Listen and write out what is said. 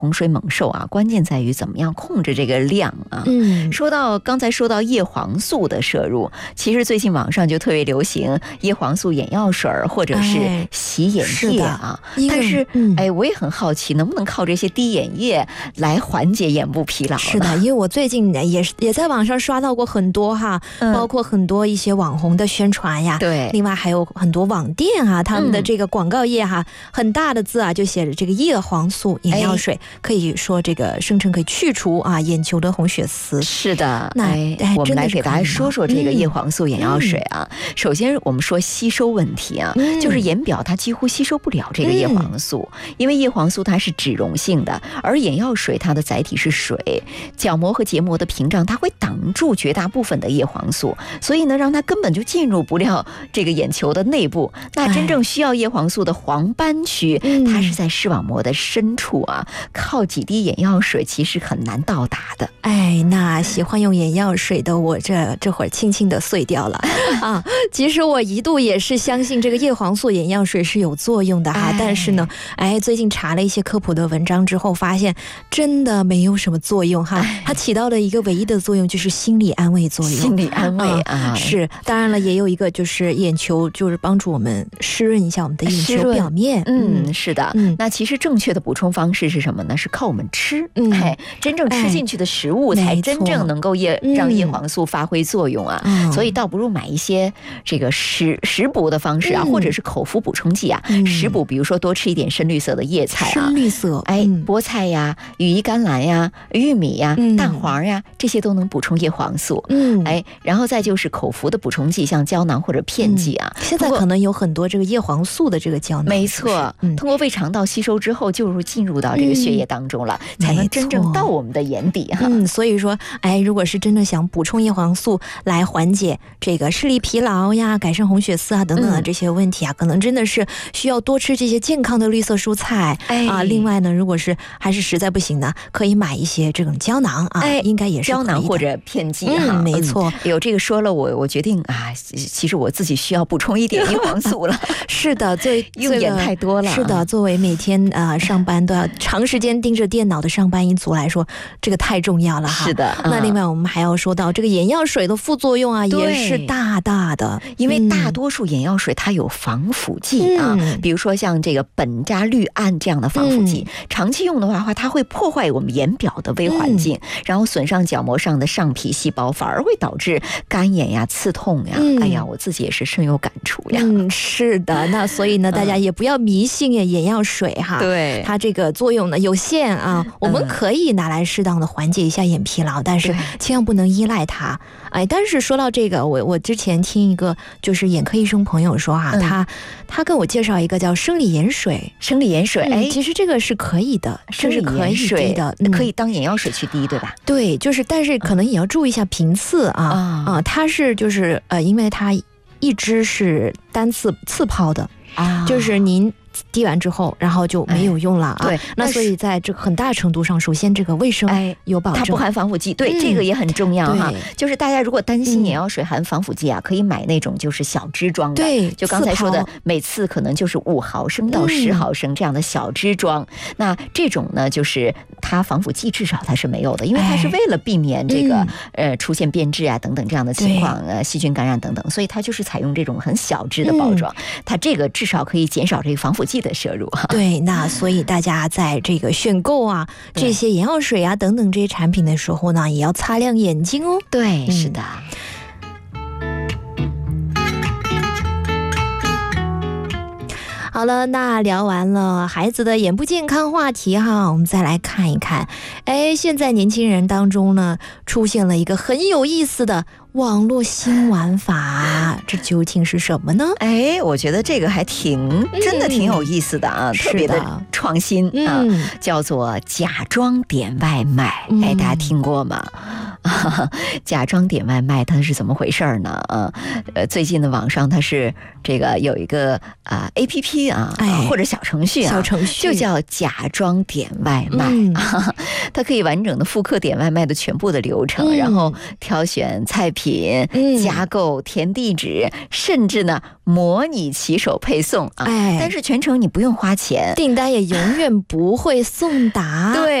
洪水猛兽啊，关键在于怎么样控制这个量啊。刚才说到叶黄素的摄入，其实最近网上就特别流行叶黄素眼药水或者是洗眼液啊。但是我也很好奇，能不能靠这些滴眼液来缓解眼部疲劳？ 是的，因为我最近也在网上刷到过很多哈，包括很多一些网红的宣传呀， 对， 另外还有很多网店啊，他们的这个广告页哈，很大的字啊，就写着这个叶黄素眼药水，可以说这个声称可以去除啊眼球的红血丝。 是的，我们来给大家说说这个叶黄素眼药水啊。首先我们说吸收问题啊，就是眼表它几乎吸收不了这个叶黄素，因为叶黄素它是脂溶性的，而眼药水它的载体是水，角膜和结膜的屏障它会挡住绝大部分的叶黄素，所以呢让它根本就进入不了这个眼球的内部。那真正需要叶黄素的黄斑区，它是在视网膜的深处啊，靠几滴眼药水其实很难到达的。 那喜欢用眼药水的我这会儿轻轻的碎掉了啊。其实我一度也是相信这个叶黄素眼药水是有作用的哈，但是呢最近查了一些科普的文章之后发现真的没有什么作用哈。它起到的一个唯一的作用就是心理安慰作用。 心理安慰是，当然了也有一个就是眼球，就是帮助我们湿润一下我们的眼球表面。 是的。那其实正确的补充方式是什么呢？是靠我们吃。真正吃进去的食物才真正能够让叶黄素发挥作用啊。所以倒不如买一些这个食补的方式啊，或者是口服补充剂啊。食补比如说多吃一点深绿色的叶菜啊， 深绿色， 菠菜呀、羽衣甘蓝呀、玉米呀、蛋黄呀，这些都能补充叶黄素。然后再就是口服的补充剂，像胶囊或者片剂啊。 现在可能有很多这个叶黄素的这个胶囊。 没错，通过胃肠道吸收之后，就是进入到这个血液当中了，才能真正到我们的眼底哈。 所以说，如果是真的想补充叶黄素来缓解这个视力疲劳呀、改善红血丝啊等等的这些问题啊，可能真的是需要多吃这些健康的绿色蔬菜另外呢，如果是还是实在不行呢，可以买一些这种胶囊啊，应该也是胶囊或者片剂没错。 有这个说了，我决定啊，其实我自己需要补充一点叶黄素了。 是的， 用眼太多了。 是的，作为每天上班都要长时间盯着电脑的上班一族来说，这个太重要了哈。 是的。 那另外我们还要说到这个眼药水的副作用啊，也是大大的。 因为大多数眼药水它有防腐剂比如说像这个苯加氯胺这样的防腐剂，长期用的话它会破坏我们眼表的微环境，然后损伤角膜上的上皮细胞，反而会导致干眼呀、刺痛呀。我自己也是深有感触呀。 是的。那所以呢，大家也不要迷信眼药水哈。 对， 它这个作用呢有限啊，我们可以拿来适当的缓解一下眼疲劳，但是千万不能依赖它。但是说到这个，我之前听一个就是眼科医生朋友说他跟我介绍一个叫生理盐水。 生理盐水， 其实这个是可以的， 生理盐水的， 可以当眼药水去滴，对吧？ 对，就是但是可能也要注意一下频次它是就是因为它一支是单次泡的就是您滴完之后然后就没有用了对， 那所以在这个很大程度上，首先这个卫生有保证， 它不含防腐剂，对，这个也很重要哈。就是大家如果担心眼药水含防腐剂可以买那种就是小支装的， 对， 就刚才说的每次可能就是5毫升到10毫升这样的小支装。那这种呢，就是它防腐剂至少它是没有的，因为它是为了避免这个出现变质等等这样的情况，细菌感染等等，所以它就是采用这种很小支的包装，它这个至少可以减少这个防腐剂的摄入。 对，那所以大家在这个选购这些眼药水等等这些产品的时候呢，也要擦亮眼睛哦。 对，是的。 好了，那聊完了孩子的眼部健康话题我们再来看一看，现在年轻人当中呢，出现了一个很有意思的网络新玩法，这究竟是什么呢？ 我觉得这个还真的挺有意思的特别的创新叫做假装点外卖。大家听过吗？假装点外卖它是怎么回事呢？最近的网上它是这个有一个APP或者小程序就叫假装点外卖它可以完整的复刻点外卖的全部的流程，然后挑选菜品、加购、填地址，甚至呢模拟骑手配送啊。但是全程你不用花钱， 订单也永远不会送达。 对。